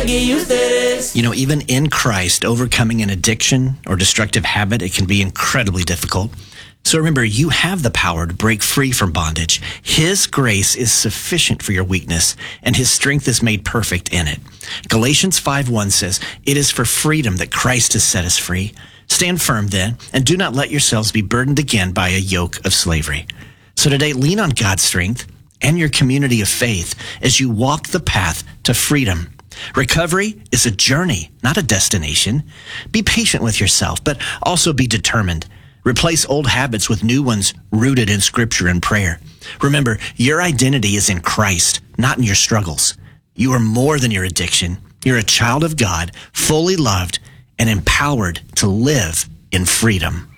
You know, even in Christ, overcoming an addiction or destructive habit, it can be incredibly difficult. So remember, you have the power to break free from bondage. His grace is sufficient for your weakness, and his strength is made perfect in it. Galatians 5:1 says, "It is for freedom that Christ has set us free. Stand firm then, and do not let yourselves be burdened again by a yoke of slavery." So today, lean on God's strength and your community of faith as you walk the path to freedom. Recovery is a journey, not a destination. Be patient with yourself, but also be determined. Replace old habits with new ones rooted in Scripture and prayer. Remember, your identity is in Christ, not in your struggles. You are more than your addiction. You're a child of God, fully loved and empowered to live in freedom.